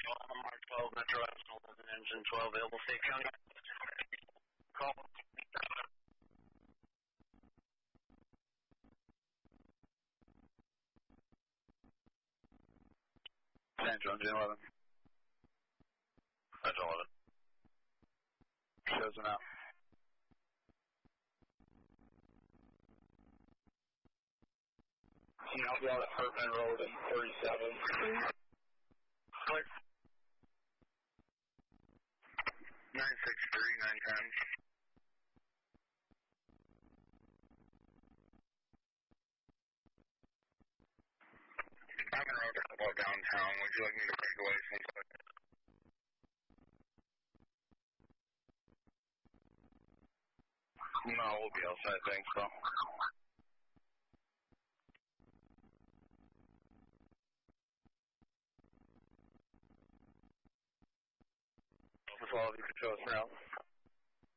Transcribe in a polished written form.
Mark 12, Metro Engine 12, available State County. Call. Central, Engine 11. Central 11. Shows them out. I'll be out at Hartman Road at 37. Clear. 963, 910. I'm in road about downtown. Would you like me to break away from something? No, we'll be outside, thanks, though. That's all you can show us now.